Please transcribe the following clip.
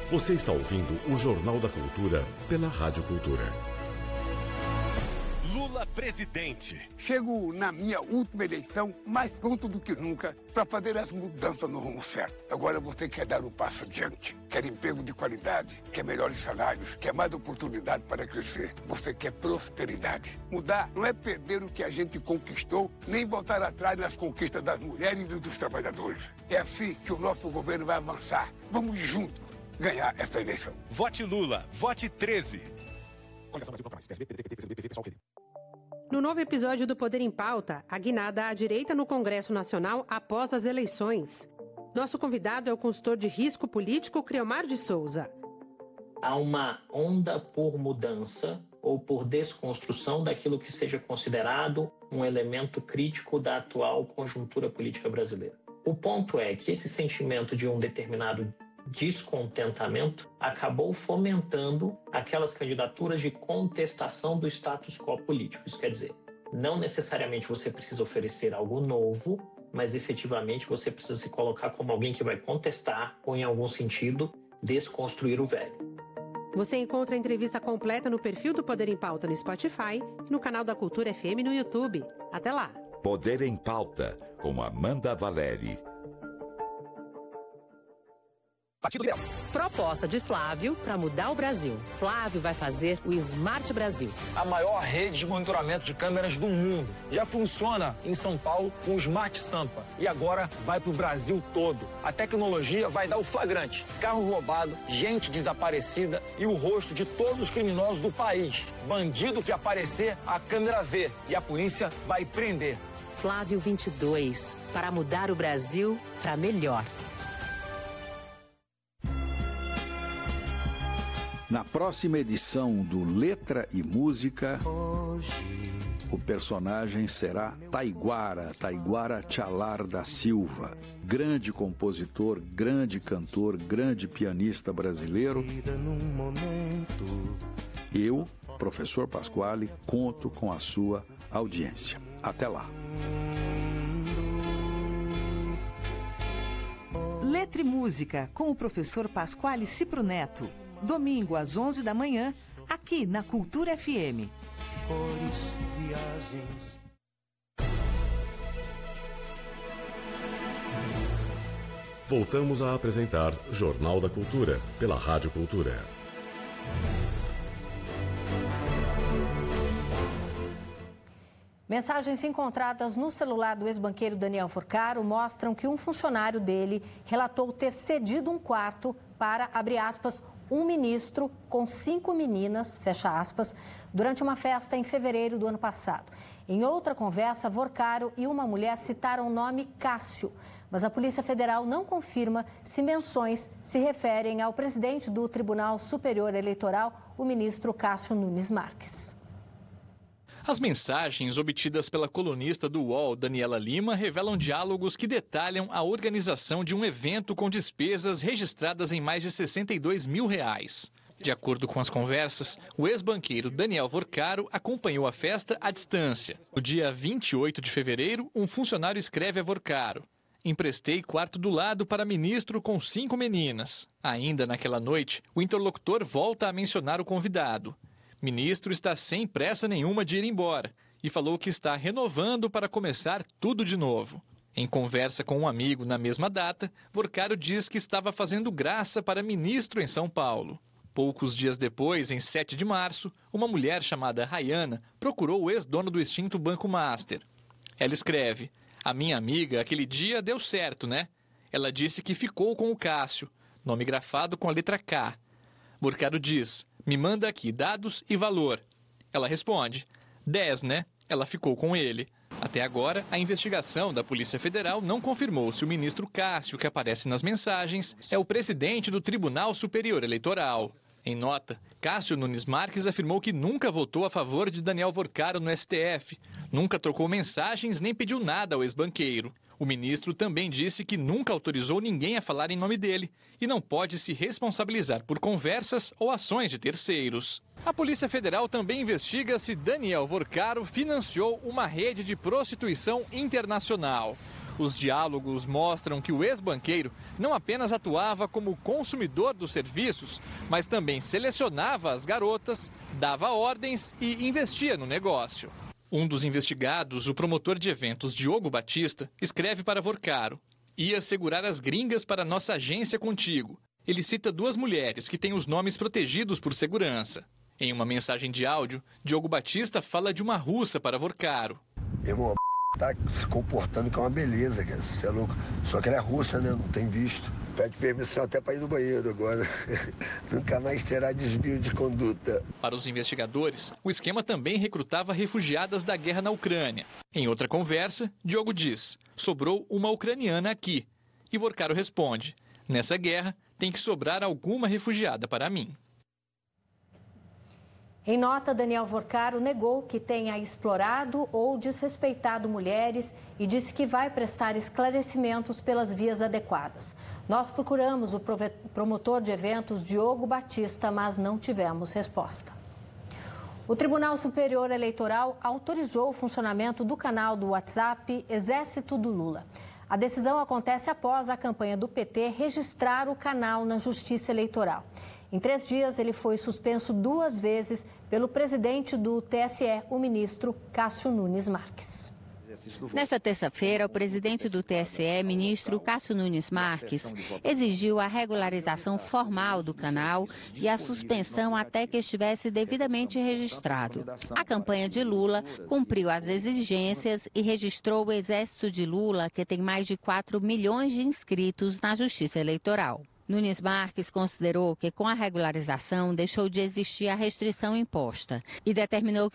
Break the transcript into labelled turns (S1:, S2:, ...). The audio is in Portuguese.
S1: Você está ouvindo o Jornal da Cultura pela Rádio Cultura.
S2: Lula presidente.
S3: Chego na minha última eleição mais pronto do que nunca para fazer as mudanças no rumo certo. Agora você quer dar um passo adiante, quer emprego de qualidade, quer melhores salários, quer mais oportunidade para crescer. Você quer prosperidade. Mudar não é perder o que a gente conquistou, nem voltar atrás nas conquistas das mulheres e dos trabalhadores. É assim que o nosso governo vai avançar. Vamos juntos ganhar essa eleição.
S2: Vote Lula, vote 13.
S4: No novo episódio do Poder em Pauta, a guinada à direita no Congresso Nacional após as eleições. Nosso convidado é o consultor de risco político Criomar de Souza.
S5: Há uma onda por mudança ou por desconstrução daquilo que seja considerado um elemento crítico da atual conjuntura política brasileira. O ponto é que esse sentimento de um determinado descontentamento acabou fomentando aquelas candidaturas de contestação do status quo político. Isso quer dizer, não necessariamente você precisa oferecer algo novo, mas efetivamente você precisa se colocar como alguém que vai contestar ou, em algum sentido, desconstruir o velho.
S4: Você encontra a entrevista completa no perfil do Poder em Pauta no Spotify e no canal da Cultura FM no YouTube. Até lá!
S6: Poder em Pauta, com Amanda Valeri.
S7: Partido Liberal. Proposta de Flávio para mudar o Brasil. Flávio vai fazer o Smart Brasil.
S8: A maior rede de monitoramento de câmeras do mundo. Já funciona em São Paulo com o Smart Sampa. E agora vai para o Brasil todo. A tecnologia vai dar o flagrante. Carro roubado, gente desaparecida e o rosto de todos os criminosos do país. Bandido que aparecer, a câmera vê. E a polícia vai prender.
S7: Flávio 22. Para mudar o Brasil para melhor.
S9: Na próxima edição do Letra e Música, o personagem será Taiguara Chalar da Silva, grande compositor, grande cantor, grande pianista brasileiro. Eu, professor Pasquale, conto com a sua audiência. Até lá.
S10: Letra e Música, com o professor Pasquale Cipro Neto. Domingo às 11 da manhã, aqui na Cultura FM.
S1: Voltamos a apresentar Jornal da Cultura, pela Rádio Cultura.
S11: Mensagens encontradas no celular do ex-banqueiro Daniel Forcaro mostram que um funcionário dele relatou ter cedido um quarto para, abre aspas, um ministro com 5 meninas, fecha aspas, durante uma festa em fevereiro do ano passado. Em outra conversa, Forcaro e uma mulher citaram o nome Cássio, mas a Polícia Federal não confirma se menções se referem ao presidente do Tribunal Superior Eleitoral, o ministro Cássio Nunes Marques.
S12: As mensagens obtidas pela colunista do UOL, Daniela Lima, revelam diálogos que detalham a organização de um evento com despesas registradas em mais de R$62 mil. De acordo com as conversas, o ex-banqueiro Daniel Forcaro acompanhou a festa à distância. No dia 28 de fevereiro, um funcionário escreve a Forcaro: emprestei quarto do lado para ministro com 5 meninas. Ainda naquela noite, o interlocutor volta a mencionar o convidado. Ministro está sem pressa nenhuma de ir embora e falou que está renovando para começar tudo de novo. Em conversa com um amigo na mesma data, Forcaro diz que estava fazendo graça para ministro em São Paulo. Poucos dias depois, em 7 de março, uma mulher chamada Rayana procurou o ex-dono do extinto Banco Master. Ela escreve: a minha amiga, aquele dia deu certo, né? Ela disse que ficou com o Cássio, nome grafado com a letra K. Forcaro diz: me manda aqui dados e valor. Ela responde: 10, né? Ela ficou com ele. Até agora, a investigação da Polícia Federal não confirmou se o ministro Cássio, que aparece nas mensagens, é o presidente do Tribunal Superior Eleitoral. Em nota, Cássio Nunes Marques afirmou que nunca votou a favor de Daniel Forcaro no STF, nunca trocou mensagens nem pediu nada ao ex-banqueiro. O ministro também disse que nunca autorizou ninguém a falar em nome dele e não pode se responsabilizar por conversas ou ações de terceiros. A Polícia Federal também investiga se Daniel Forcaro financiou uma rede de prostituição internacional. Os diálogos mostram que o ex-banqueiro não apenas atuava como consumidor dos serviços, mas também selecionava as garotas, dava ordens e investia no negócio. Um dos investigados, o promotor de eventos Diogo Batista, escreve para Vorcaro: "Ia segurar as gringas para nossa agência contigo." Ele cita 2 mulheres que têm os nomes protegidos por segurança. Em uma mensagem de áudio, Diogo Batista fala de uma russa para Vorcaro.
S13: Irmão, tá se comportando que é uma beleza, cara. Você é louco. Só que ela é russa, né? Não tem visto. Pede permissão até para ir no banheiro agora. Nunca mais terá desvio de conduta.
S12: Para os investigadores, o esquema também recrutava refugiadas da guerra na Ucrânia. Em outra conversa, Diogo diz: "Sobrou uma ucraniana aqui." E Vorcaro responde: "Nessa guerra, tem que sobrar alguma refugiada para mim."
S11: Em nota, Daniel Vorcaro negou que tenha explorado ou desrespeitado mulheres e disse que vai prestar esclarecimentos pelas vias adequadas. Nós procuramos o promotor de eventos Diogo Batista, mas não tivemos resposta. O Tribunal Superior Eleitoral autorizou o funcionamento do canal do WhatsApp Exército do Lula. A decisão acontece após a campanha do PT registrar o canal na Justiça Eleitoral. Em 3 dias, ele foi suspenso 2 vezes pelo presidente do TSE, o ministro Cássio Nunes Marques.
S14: Nesta terça-feira, o presidente do TSE, ministro Cássio Nunes Marques, exigiu a regularização formal do canal e a suspensão até que estivesse devidamente registrado. A campanha de Lula cumpriu as exigências e registrou o Exército de Lula, que tem mais de 4 milhões de inscritos na Justiça Eleitoral. Nunes Marques considerou que com a regularização deixou de existir a restrição imposta e determinou